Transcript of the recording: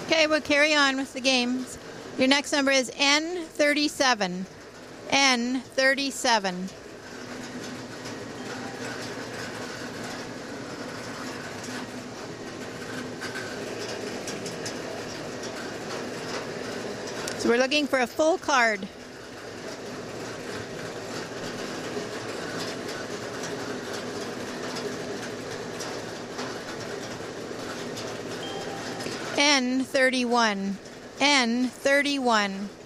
Okay, we'll carry on with the games. Your next number is N37. N37. So we're looking for a full card. N31. N31.